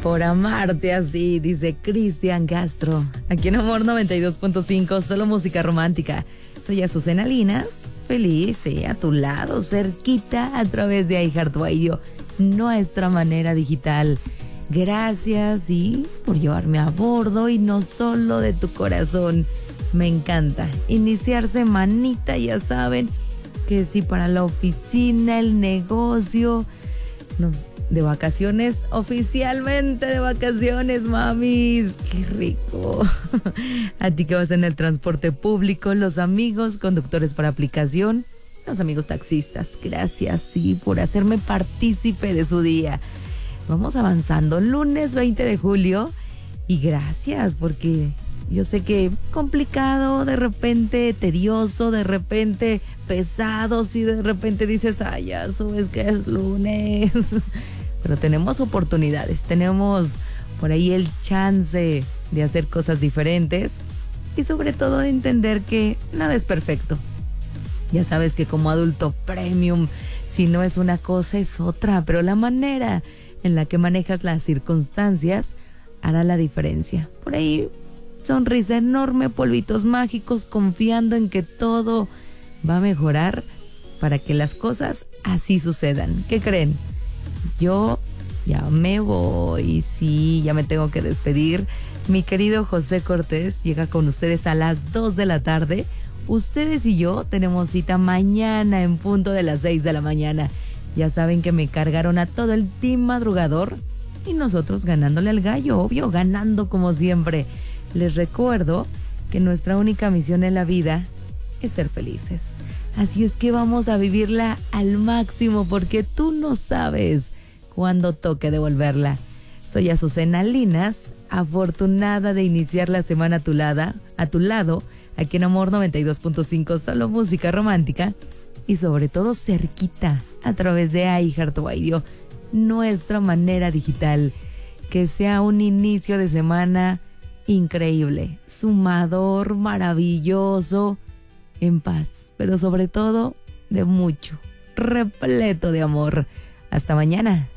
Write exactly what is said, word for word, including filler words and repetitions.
Por amarte así, dice Cristian Castro. Aquí en Amor noventa y dos punto cinco, solo música romántica. Soy Azucena Linas, feliz, sí, a tu lado, cerquita, a través de iHeartRadio, nuestra manera digital. Gracias, sí, por llevarme a bordo y no solo de tu corazón. Me encanta iniciar semanita, ya saben, que sí, para la oficina, el negocio, no, de vacaciones, oficialmente de vacaciones, mamis, qué rico. A ti que vas en el transporte público, los amigos conductores por aplicación, los amigos taxistas, gracias, sí, por hacerme partícipe de su día. Vamos avanzando, lunes veinte de julio, y gracias, porque yo sé que complicado, de repente tedioso, de repente pesado, si de repente dices, ay, ya sabes que es lunes. Pero tenemos oportunidades, tenemos por ahí el chance de hacer cosas diferentes y sobre todo de entender que nada es perfecto. Ya sabes que como adulto premium, si no es una cosa es otra, pero la manera en la que manejas las circunstancias hará la diferencia. Por ahí, sonrisa enorme, polvitos mágicos, confiando en que todo va a mejorar para que las cosas así sucedan. ¿Qué creen? Yo ya me voy, sí, ya me tengo que despedir. Mi querido José Cortés llega con ustedes a las dos de la tarde. Ustedes y yo tenemos cita mañana en punto de las seis de la mañana. Ya saben que me cargaron a todo el team madrugador y nosotros ganándole al gallo, obvio, ganando como siempre. Les recuerdo que nuestra única misión en la vida es ser felices. Así es que vamos a vivirla al máximo porque tú no sabes cuándo toque devolverla. Soy Azucena Linas, afortunada de iniciar la semana a tu, lado, a tu lado, aquí en Amor noventa y dos punto cinco, solo música romántica y sobre todo cerquita a través de iHeartRadio, nuestra manera digital. Que sea un inicio de semana increíble, sumador, maravilloso, en paz, pero sobre todo de mucho, repleto de amor. Hasta mañana.